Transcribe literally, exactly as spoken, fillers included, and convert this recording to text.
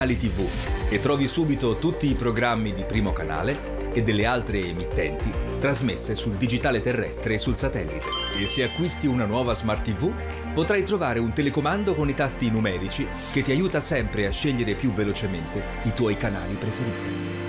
tivù e trovi subito tutti i programmi di Primo Canale e delle altre emittenti trasmesse sul digitale terrestre e sul satellite. E se acquisti una nuova Smart tivù, potrai trovare un telecomando con i tasti numerici che ti aiuta sempre a scegliere più velocemente i tuoi canali preferiti.